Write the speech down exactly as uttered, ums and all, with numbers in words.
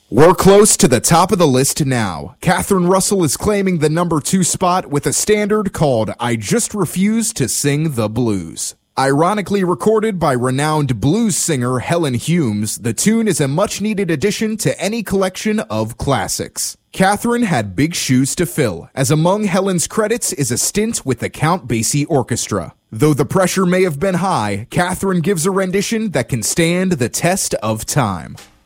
We're close to the top of the list now. Catherine Russell is claiming the number two spot with a standard called I Just Refuse to Sing the Blues. Ironically recorded by renowned blues singer Helen Humes, the tune is a much-needed addition to any collection of classics. Catherine had big shoes to fill, as among Helen's credits is a stint with the Count Basie Orchestra. Though the pressure may have been high, Catherine gives a rendition that can stand the test of time.